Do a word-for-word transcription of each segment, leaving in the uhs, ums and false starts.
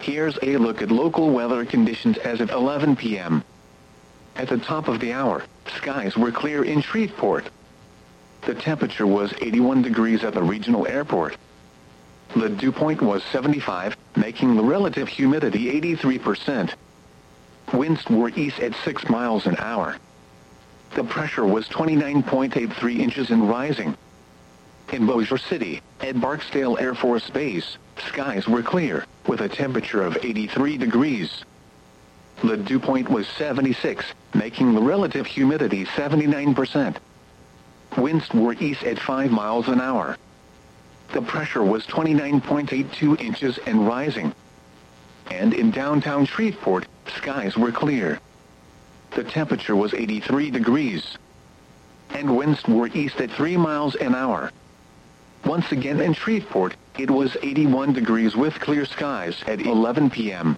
Here's a look at local weather conditions as of eleven p m At the top of the hour, skies were clear in Shreveport. The temperature was eighty-one degrees at the regional airport. The dew point was seventy-five, making the relative humidity eighty-three percent. Winds were east at six miles an hour. The pressure was twenty-nine point eight three inches and rising. In Bossier City, at Barksdale Air Force Base, skies were clear, with a temperature of eighty-three degrees. The dew point was seventy-six, making the relative humidity seventy-nine percent. Winds were east at five miles an hour. The pressure was twenty-nine point eight two inches and rising. And in downtown Shreveport, skies were clear. The temperature was eighty-three degrees. And winds were east at three miles an hour. Once again in Shreveport, it was eighty-one degrees with clear skies at eleven p m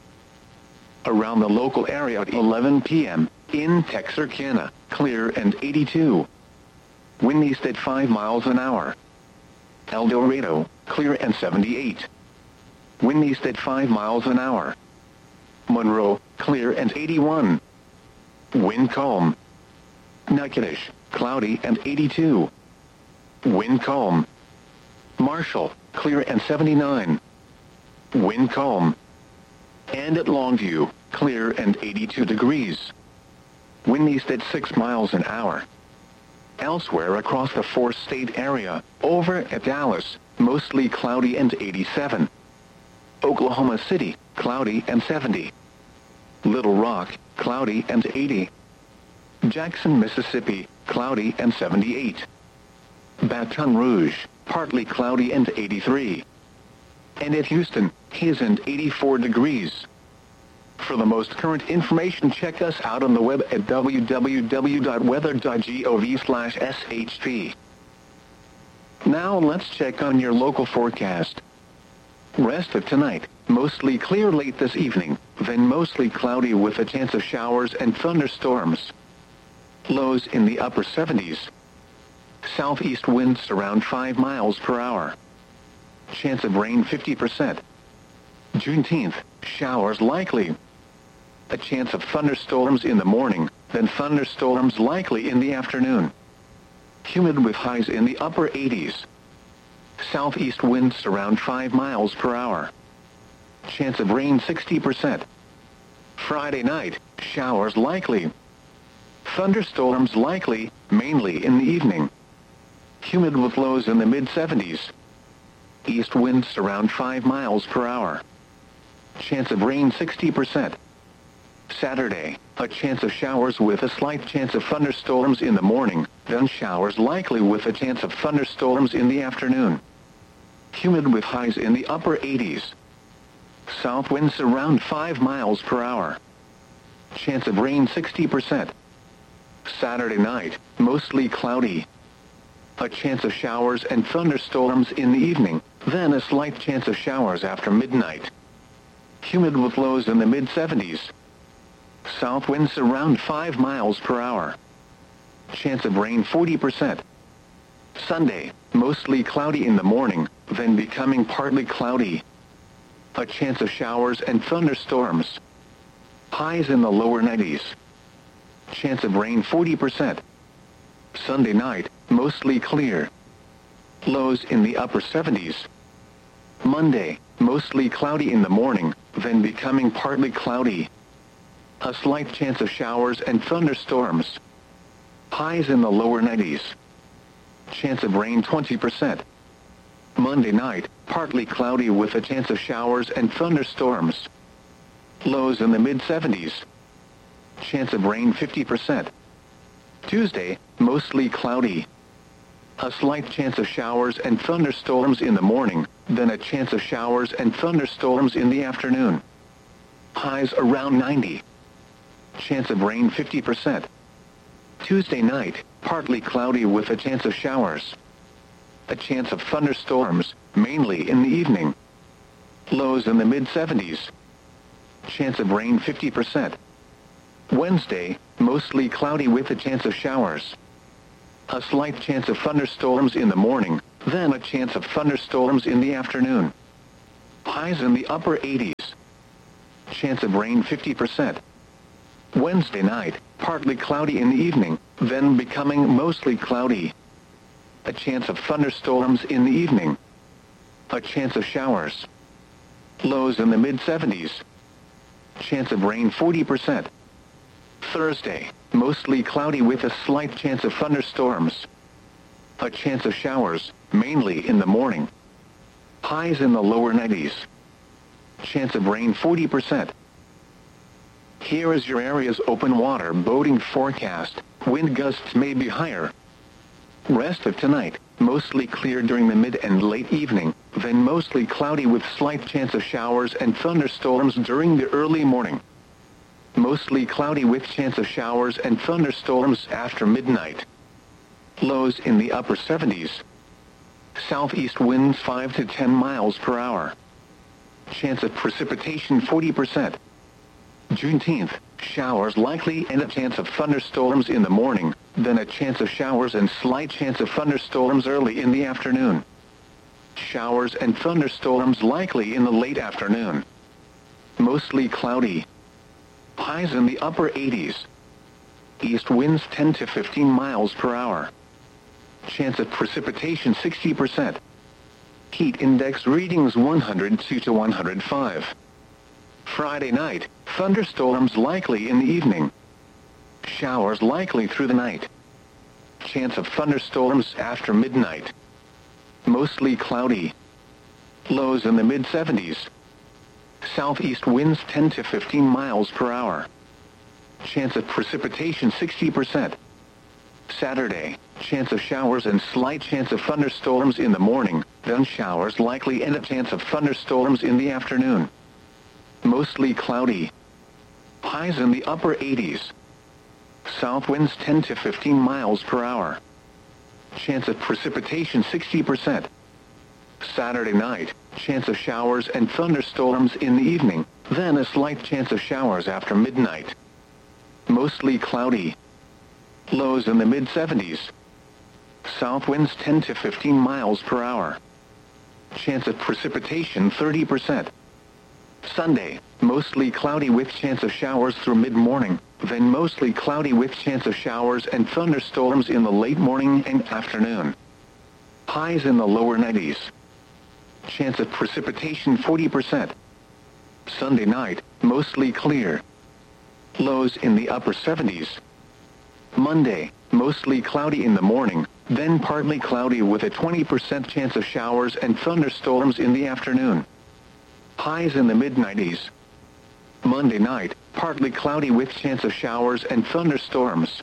Around the local area at eleven p m, in Texarkana, clear and eighty-two. Wind east at five miles an hour. El Dorado, clear and seventy-eight. Wind east at five miles an hour. Monroe, clear and eighty-one. Wind calm. Natchitoches, cloudy and eighty-two. Wind calm. Marshall, clear and seventy-nine. Wind calm. And at Longview, clear and eighty-two degrees. Wind east at six miles an hour. Elsewhere across the four-state area, over at Dallas, mostly cloudy and eighty-seven. Oklahoma City, cloudy and seventy. Little Rock, cloudy and eighty. Jackson, Mississippi, cloudy and seventy-eight. Baton Rouge, partly cloudy and eighty-three. And at Houston, haze and eighty-four degrees. For the most current information, check us out on the web at w w w dot weather dot gov slash s h p. Now let's check on your local forecast. Rest of tonight, mostly clear late this evening, then mostly cloudy with a chance of showers and thunderstorms. Lows in the upper seventies. Southeast winds around five miles per hour. Chance of rain fifty percent. Juneteenth, showers likely. A chance of thunderstorms in the morning, then thunderstorms likely in the afternoon. Humid with highs in the upper eighties. Southeast winds around five miles per hour. Chance of rain sixty percent. Friday night, showers likely. Thunderstorms likely, mainly in the evening. Humid with lows in the mid seventies. East winds around five miles per hour. Chance of rain sixty percent. Saturday, a chance of showers with a slight chance of thunderstorms in the morning, then showers likely with a chance of thunderstorms in the afternoon. Humid with highs in the upper eighties. South winds around five miles per hour. Chance of rain sixty percent. Saturday night, mostly cloudy. A chance of showers and thunderstorms in the evening, then a slight chance of showers after midnight. Humid with lows in the mid seventies. South winds around five miles per hour. Chance of rain forty percent. Sunday, mostly cloudy in the morning, then becoming partly cloudy. A chance of showers and thunderstorms. Highs in the lower nineties. Chance of rain forty percent. Sunday night, mostly clear. Lows in the upper seventies. Monday, mostly cloudy in the morning, then becoming partly cloudy. A slight chance of showers and thunderstorms. Highs in the lower nineties. Chance of rain twenty percent. Monday night, partly cloudy with a chance of showers and thunderstorms. Lows in the mid seventies. Chance of rain fifty percent. Tuesday, mostly cloudy. A slight chance of showers and thunderstorms in the morning, then a chance of showers and thunderstorms in the afternoon. Highs around ninety. Chance of rain fifty percent. Tuesday night, partly cloudy with a chance of showers. A chance of thunderstorms, mainly in the evening. Lows in the mid seventies. Chance of rain fifty percent. Wednesday, mostly cloudy with a chance of showers. A slight chance of thunderstorms in the morning, then a chance of thunderstorms in the afternoon. Highs in the upper eighties. Chance of rain fifty percent. Wednesday night, partly cloudy in the evening, then becoming mostly cloudy. A chance of thunderstorms in the evening. A chance of showers. Lows in the mid seventies. Chance of rain forty percent. Thursday, mostly cloudy with a slight chance of thunderstorms. A chance of showers, mainly in the morning. Highs in the lower nineties. Chance of rain forty percent. Here is your area's open water boating forecast. Wind gusts may be higher. Rest of tonight, mostly clear during the mid and late evening, then mostly cloudy with slight chance of showers and thunderstorms during the early morning. Mostly cloudy with chance of showers and thunderstorms after midnight. Lows in the upper seventies. Southeast winds five to ten miles per hour. Chance of precipitation forty percent. Juneteenth, showers likely and a chance of thunderstorms in the morning, then a chance of showers and slight chance of thunderstorms early in the afternoon. Showers and thunderstorms likely in the late afternoon. Mostly cloudy. Highs in the upper eighties. East winds ten to fifteen miles per hour. Chance of precipitation sixty percent. Heat index readings one hundred two to one hundred five. Friday night, thunderstorms likely in the evening. Showers likely through the night. Chance of thunderstorms after midnight. Mostly cloudy. Lows in the mid seventies. Southeast winds ten to fifteen miles per hour. Chance of precipitation sixty percent. Saturday, chance of showers and slight chance of thunderstorms in the morning, then showers likely and a chance of thunderstorms in the afternoon. Mostly cloudy. Highs in the upper eighties. South winds ten to fifteen miles per hour. Chance of precipitation sixty percent. Saturday night, chance of showers and thunderstorms in the evening, then a slight chance of showers after midnight. Mostly cloudy. Lows in the mid seventies. South winds ten to fifteen miles per hour. Chance of precipitation thirty percent. Sunday, mostly cloudy with chance of showers through mid-morning, then mostly cloudy with chance of showers and thunderstorms in the late morning and afternoon. Highs in the lower nineties. Chance of precipitation forty percent. Sunday night, mostly clear. Lows in the upper seventies. Monday, mostly cloudy in the morning, then partly cloudy with a twenty percent chance of showers and thunderstorms in the afternoon. Highs in the mid nineties. Monday night, partly cloudy with chance of showers and thunderstorms.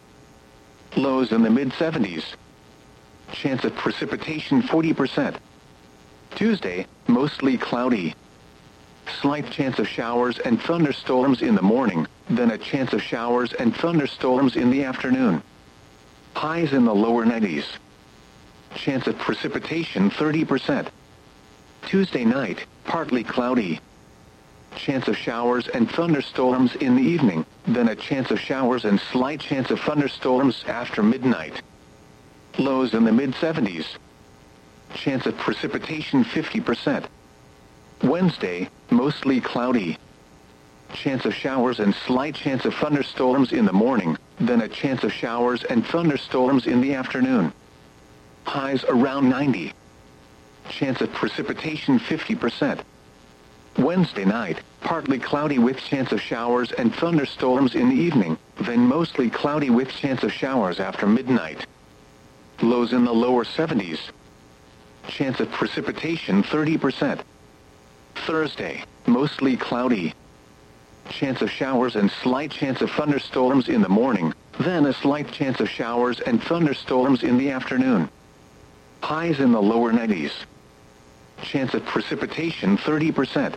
Lows in the mid seventies. Chance of precipitation forty percent. Tuesday, mostly cloudy. Slight chance of showers and thunderstorms in the morning, then a chance of showers and thunderstorms in the afternoon. Highs in the lower nineties. Chance of precipitation thirty percent. Tuesday night, partly cloudy. Chance of showers and thunderstorms in the evening, then a chance of showers and slight chance of thunderstorms after midnight. Lows in the mid seventies. Chance of precipitation fifty percent. Wednesday, mostly cloudy. Chance of showers and slight chance of thunderstorms in the morning, then a chance of showers and thunderstorms in the afternoon. Highs around ninety. Chance of precipitation fifty percent. Wednesday night, partly cloudy with chance of showers and thunderstorms in the evening, then mostly cloudy with chance of showers after midnight. Lows in the lower seventies. Chance of precipitation thirty percent. Thursday, mostly cloudy. Chance of showers and slight chance of thunderstorms in the morning, then a slight chance of showers and thunderstorms in the afternoon. Highs in the lower nineties. Chance of precipitation thirty percent.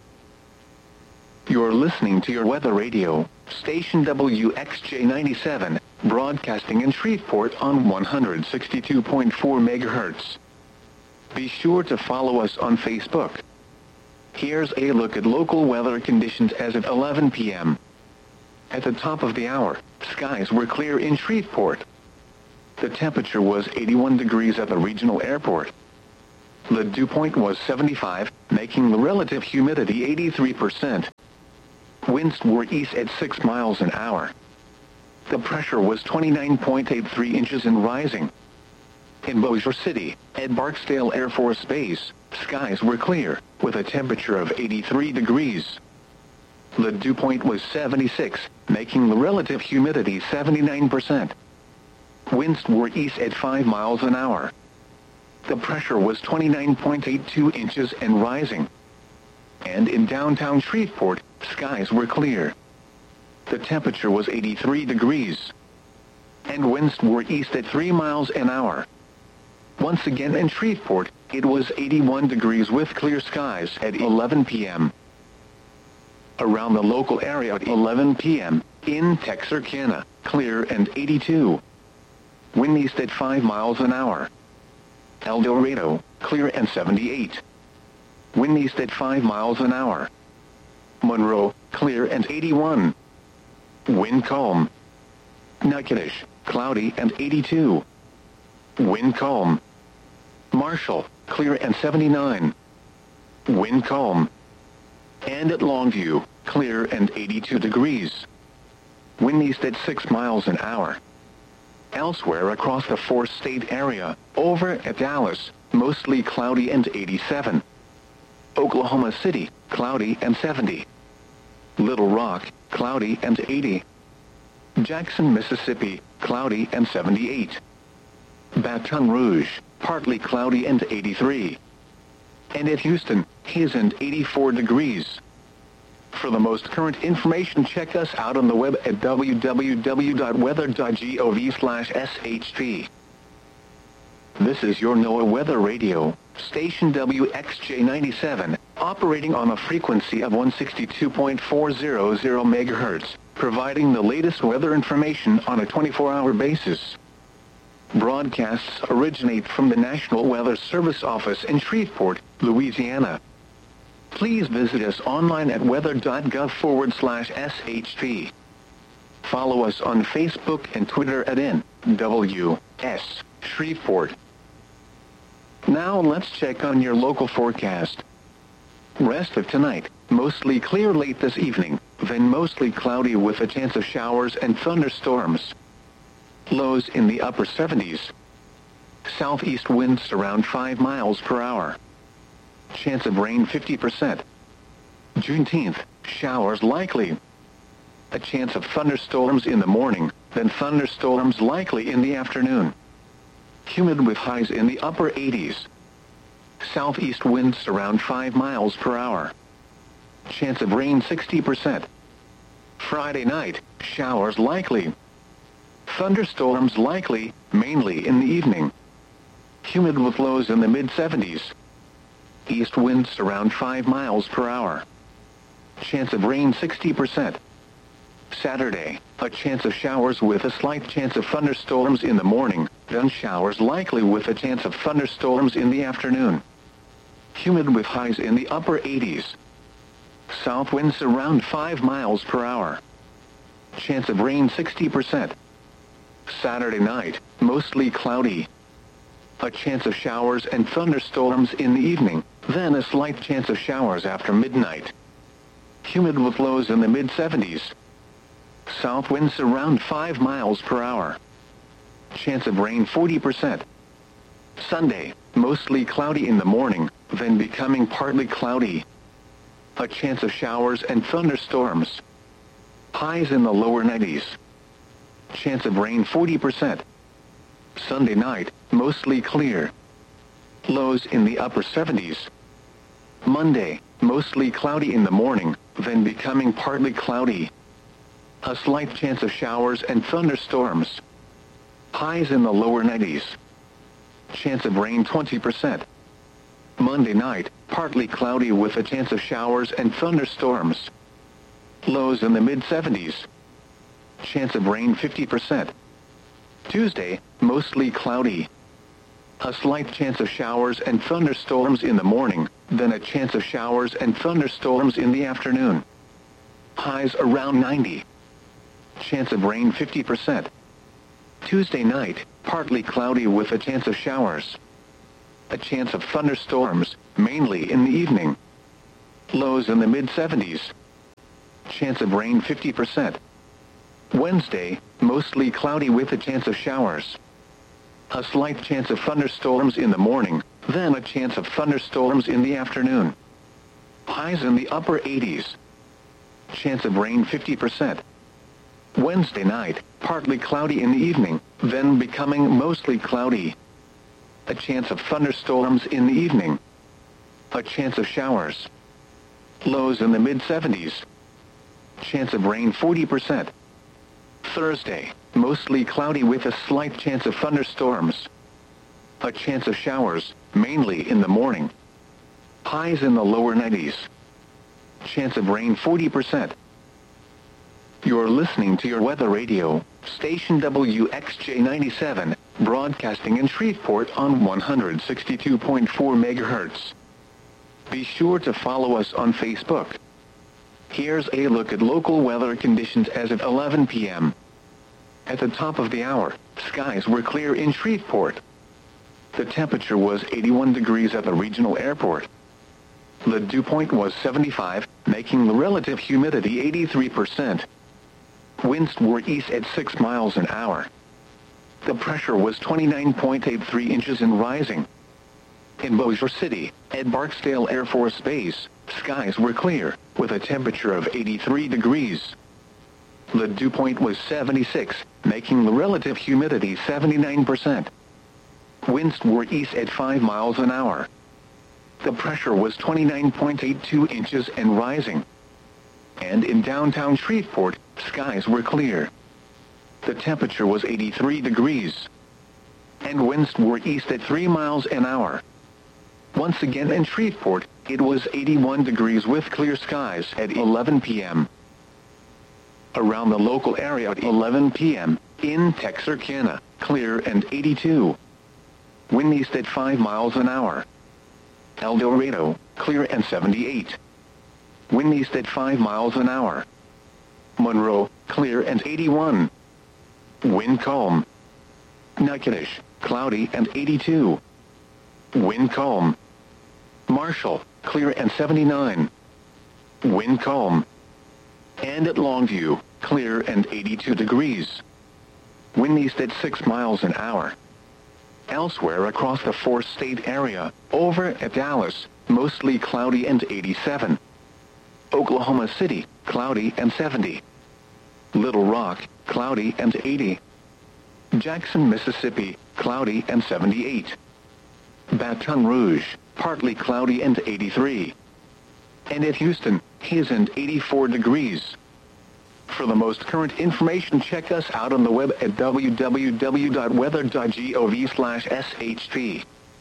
You're listening to your weather radio, station W X J ninety-seven, broadcasting in Shreveport on one hundred sixty-two point four megahertz. Be sure to follow us on Facebook. Here's a look at local weather conditions as of eleven p m At the top of the hour, skies were clear in Shreveport. The temperature was eighty-one degrees at the regional airport. The dew point was seventy-five, making the relative humidity eighty-three percent. Winds were east at six miles an hour. The pressure was twenty-nine point eight three inches and rising. In Bossier City, at Barksdale Air Force Base, skies were clear, with a temperature of eighty-three degrees. The dew point was seventy-six, making the relative humidity seventy-nine percent. Winds were east at five miles an hour. The pressure was twenty-nine point eight two inches and rising. And in downtown Shreveport, skies were clear. The temperature was eighty-three degrees. And winds were east at three miles an hour. Once again in Shreveport, it was eighty-one degrees with clear skies at eleven p m Around the local area at eleven p m, in Texarkana, clear and eighty-two. Wind east at five miles an hour. El Dorado, clear and seventy-eight. Wind east at five miles an hour. Monroe, clear and eighty-one. Wind calm. Natchitoches, cloudy and eighty-two. Wind calm. Marshall, clear and seventy-nine. Wind calm. And at Longview, clear and eighty-two degrees. Wind east at six miles an hour. Elsewhere across the four-state area, over at Dallas, mostly cloudy and eighty-seven. Oklahoma City, cloudy and seventy. Little Rock, cloudy and eighty. Jackson, Mississippi, cloudy and seventy-eight. Baton Rouge, partly cloudy and eighty-three. And at Houston, haze and eighty-four degrees. For the most current information, check us out on the web at w w w dot weather dot gov slash s h p. This is your NOAA Weather Radio, station W X J ninety-seven, operating on a frequency of one sixty-two point four zero zero megahertz, providing the latest weather information on a twenty-four hour basis. Broadcasts originate from the National Weather Service office in Shreveport, Louisiana. Please visit us online at weather dot gov forward slash S H P. Follow us on Facebook and Twitter at N W S Shreveport. Now let's check on your local forecast. Rest of tonight, mostly clear late this evening, then mostly cloudy with a chance of showers and thunderstorms. Lows in the upper seventies. Southeast winds around five miles per hour. Chance of rain fifty percent. Juneteenth, showers likely. A chance of thunderstorms in the morning, then thunderstorms likely in the afternoon. Humid with highs in the upper eighties. Southeast winds around five miles per hour. Chance of rain sixty percent. Friday night, showers likely. Thunderstorms likely, mainly in the evening. Humid with lows in the mid seventies. East winds around five miles per hour. Chance of rain sixty percent. Saturday, a chance of showers with a slight chance of thunderstorms in the morning, then showers likely with a chance of thunderstorms in the afternoon. Humid with highs in the upper eighties. South winds around five miles per hour. Chance of rain sixty percent. Saturday night, mostly cloudy. A chance of showers and thunderstorms in the evening, then a slight chance of showers after midnight. Humid with lows in the mid seventies. South winds around five miles per hour. Chance of rain forty percent. Sunday, mostly cloudy in the morning, then becoming partly cloudy. A chance of showers and thunderstorms. Highs in the lower nineties. Chance of rain forty percent. Sunday night, mostly clear. Lows in the upper seventies. Monday, mostly cloudy in the morning, then becoming partly cloudy. A slight chance of showers and thunderstorms. Highs in the lower nineties. Chance of rain twenty percent. Monday night, partly cloudy with a chance of showers and thunderstorms. Lows in the mid seventies. Chance of rain fifty percent. Tuesday, mostly cloudy. A slight chance of showers and thunderstorms in the morning, then a chance of showers and thunderstorms in the afternoon. Highs around ninety. Chance of rain fifty percent. Tuesday night, partly cloudy with a chance of showers. A chance of thunderstorms, mainly in the evening. Lows in the mid seventies. Chance of rain fifty percent. Wednesday, mostly cloudy with a chance of showers. A slight chance of thunderstorms in the morning, then a chance of thunderstorms in the afternoon. Highs in the upper eighties. Chance of rain fifty percent. Wednesday night, partly cloudy in the evening, then becoming mostly cloudy. A chance of thunderstorms in the evening. A chance of showers. Lows in the mid seventies. Chance of rain forty percent. Thursday, mostly cloudy with a slight chance of thunderstorms. A chance of showers, mainly in the morning. Highs in the lower nineties. Chance of rain forty percent. You're listening to your weather radio, station W X J ninety-seven, broadcasting in Shreveport on one hundred sixty-two point four megahertz. Be sure to follow us on Facebook. Here's a look at local weather conditions as of eleven p m At the top of the hour, skies were clear in Shreveport. The temperature was eighty-one degrees at the regional airport. The dew point was seventy-five, making the relative humidity eighty-three percent. Winds were east at six miles an hour. The pressure was twenty-nine point eight three inches and rising. In Bossier City, at Barksdale Air Force Base, skies were clear, with a temperature of eighty-three degrees. The dew point was seventy-six, making the relative humidity seventy-nine percent. Winds were east at five miles an hour. The pressure was twenty-nine point eight two inches and rising. And in downtown Shreveport, skies were clear. The temperature was eighty-three degrees. And winds were east at three miles an hour. Once again in Shreveport, it was eighty-one degrees with clear skies at eleven p m Around the local area at eleven p m, in Texarkana, clear and eighty-two. Wind east at five miles an hour. El Dorado, clear and seventy-eight. Wind east at five miles an hour. Monroe, clear and eighty-one. Wind calm. Natchitoches, cloudy and eighty-two. Wind calm. Marshall, clear and seventy-nine. Wind calm. And at Longview, clear and eighty-two degrees. Wind east at six miles an hour. Elsewhere across the four-state area, over at Dallas, mostly cloudy and eighty-seven. Oklahoma City, cloudy and seventy. Little Rock, cloudy and eighty. Jackson, Mississippi, cloudy and seventy-eight. Baton Rouge, partly cloudy and eighty-three. And at Houston, haze and eighty-four degrees. For the most current information, check us out on the web at w w w dot weather dot gov slash s h p.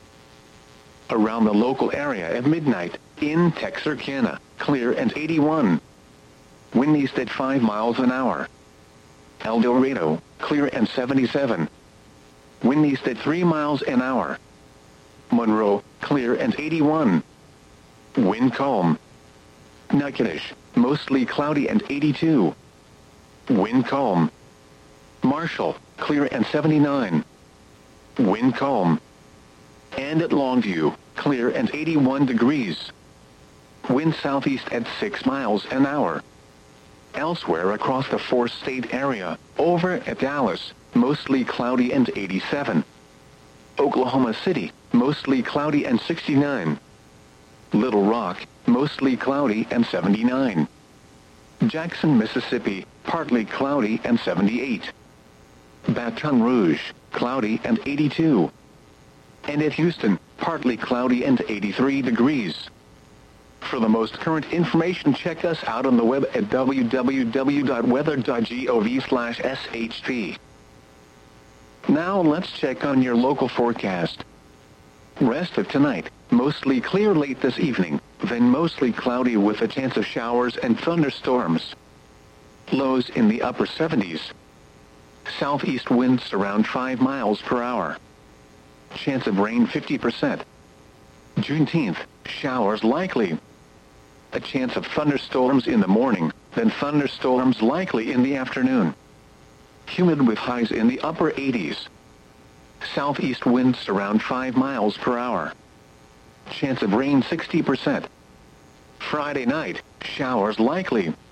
Around the local area at midnight, in Texarkana, clear and eighty-one. Wind east at five miles an hour. El Dorado, clear and seventy-seven. Wind east at three miles an hour. Monroe, clear and eighty-one. Wind calm. Natchitoches, mostly cloudy and eighty-two. Wind calm. Marshall, clear and seventy-nine. Wind calm. And at Longview, clear and eighty-one degrees. Wind southeast at six miles an hour. Elsewhere across the four-state area, over at Dallas, mostly cloudy and eighty-seven. Oklahoma City, mostly cloudy and sixty-nine. Little Rock, mostly cloudy and seventy-nine. Jackson, Mississippi, partly cloudy and seventy-eight. Baton Rouge, cloudy and eighty-two. And at Houston, partly cloudy and eighty-three degrees. For the most current information, check us out on the web at w w w dot weather dot gov slash s h p. Now let's check on your local forecast. Rest of tonight, mostly clear late this evening, then mostly cloudy with a chance of showers and thunderstorms. Lows in the upper seventies. Southeast winds around five miles per hour. Chance of rain fifty percent. Juneteenth, showers likely. A chance of thunderstorms in the morning, then thunderstorms likely in the afternoon. Humid with highs in the upper eighties. Southeast winds around five miles per hour. Chance of rain sixty percent. Friday night, showers likely,